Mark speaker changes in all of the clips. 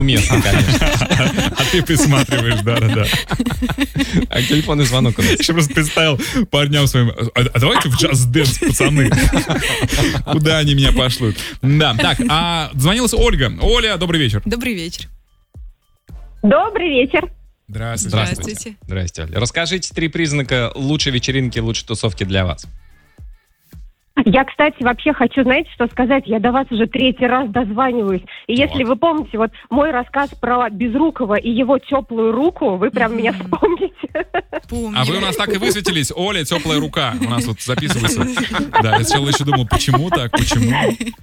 Speaker 1: уместно, конечно.
Speaker 2: А ты присматриваешь, да.
Speaker 1: А телефонный звонок у нас.
Speaker 2: Я просто представил парням своим, а давайте в джаз-дэнс, пацаны. Куда они меня пошлют? Да, так, звонилась Ольга. Оля, добрый вечер.
Speaker 3: Добрый вечер.
Speaker 4: Добрый вечер.
Speaker 2: Здравствуйте.
Speaker 1: Здрасте, Оля. Расскажите 3 признака лучшей вечеринки, лучшей тусовки для вас.
Speaker 4: Я, кстати, вообще хочу, знаете, что сказать? Я до вас уже 3-й раз дозваниваюсь. И если вы помните, вот мой рассказ про Безрукова и его теплую руку, вы прям меня вспомните.
Speaker 3: Помню.
Speaker 2: А вы у нас так и высветились. Оля, теплая рука. У нас вот записывается. Да, я сначала еще думал, почему так, почему?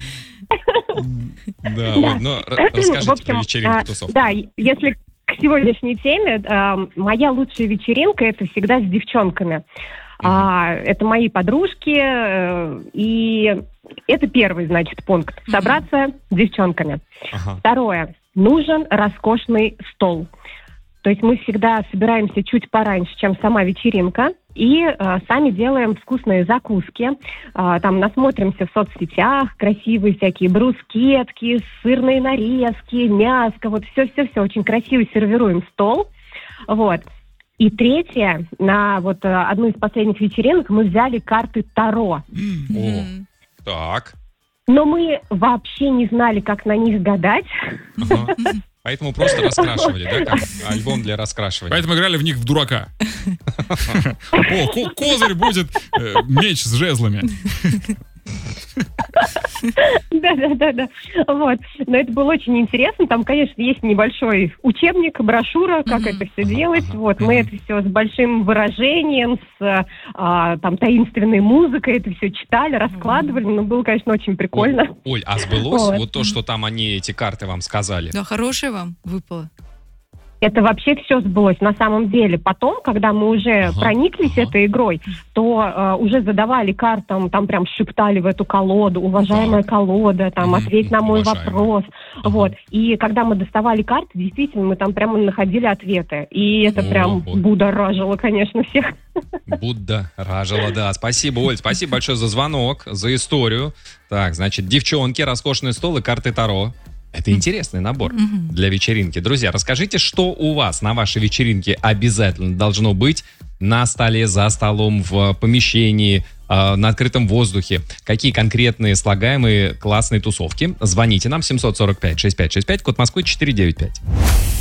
Speaker 1: Да, Оль, ну расскажите про вечеринку, тусовку.
Speaker 4: Да, если к сегодняшней теме, моя лучшая вечеринка — это всегда с девчонками. Это мои подружки, и это первый, значит, пункт. Собраться с девчонками. Второе. Нужен роскошный стол. То есть мы всегда собираемся чуть пораньше, чем сама вечеринка, и сами делаем вкусные закуски. Там насмотримся в соцсетях, красивые всякие брускетки, сырные нарезки, мяско, вот все-все-все. Очень красиво сервируем стол. Вот. И третье, на вот одну из последних вечеринок мы взяли карты Таро.
Speaker 1: О, так.
Speaker 4: Но мы вообще не знали, как на них гадать.
Speaker 1: Поэтому просто раскрашивали, да, как альбом для раскрашивания.
Speaker 2: Поэтому играли в них в дурака. О, козырь будет меч с жезлами.
Speaker 4: Да. Вот. Но это было очень интересно. Там, конечно, есть небольшой учебник, брошюра, как это все делать. Вот. Мы это все с большим выражением, с там таинственной музыкой, это все читали, раскладывали. Ну, было, конечно, очень прикольно.
Speaker 1: Оль, а сбылось вот то, что там они, эти карты вам сказали?
Speaker 3: Да, хорошее вам выпало.
Speaker 4: Это вообще все сбылось на самом деле. Потом, когда мы уже прониклись этой игрой, то уже задавали картам, там прям шептали в эту колоду: уважаемая колода, там, ответь на мой вопрос. Вот. И когда мы доставали карты, действительно, мы там прямо находили ответы. И это прям будоражило, конечно, всех.
Speaker 1: Будоражило, да. Спасибо, Оль, спасибо большое за звонок, за историю. Так, значит, девчонки, роскошный стол и карты Таро. Это интересный набор для вечеринки. Друзья, расскажите, что у вас на вашей вечеринке обязательно должно быть на столе, за столом, в помещении, на открытом воздухе. Какие конкретные слагаемые классные тусовки? Звоните нам 745-6565, код Москвы 495.